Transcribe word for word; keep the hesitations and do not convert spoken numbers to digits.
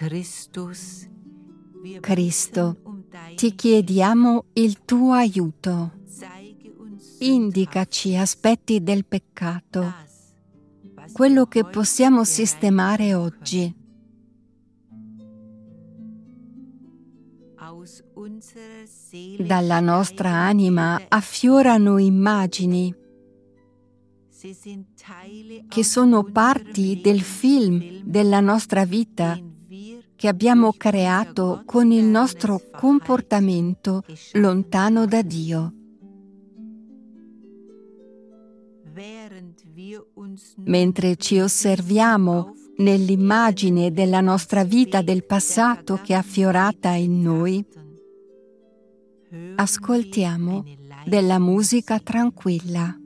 Cristo, ti chiediamo il tuo aiuto. Indicaci aspetti del peccato, quello che possiamo sistemare oggi. Dalla nostra anima affiorano immagini che sono parti del film della nostra vita che abbiamo creato con il nostro comportamento lontano da Dio. Mentre ci osserviamo nell'immagine della nostra vita del passato che è affiorata in noi, ascoltiamo della musica tranquilla.